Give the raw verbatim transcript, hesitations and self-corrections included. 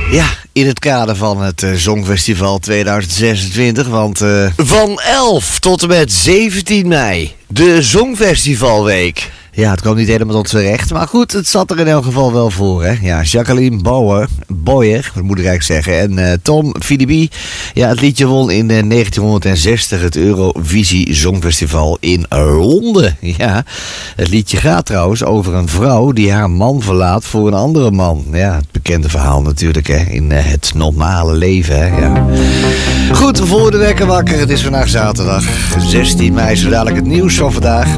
Ja, in het kader van het uh, Songfestival tweeduizend zesentwintig, want uh, van elf tot en met zeventien mei, de Songfestivalweek. Ja, het kwam niet helemaal tot z'n recht, maar goed, het zat er in elk geval wel voor, hè. Ja, Jacqueline Bauer, Boyer, wat moet ik eigenlijk zeggen, en uh, Tom Philippi. Ja, het liedje won in uh, negentienhonderdzestig het Eurovisie Songfestival in Londen. Ja, het liedje gaat trouwens over een vrouw die haar man verlaat voor een andere man. Ja, het bekende verhaal natuurlijk, hè, in uh, het normale leven, hè, ja. Goed, voor de wekker wakker, het is vandaag zaterdag zestien mei, zo dadelijk het nieuws van vandaag.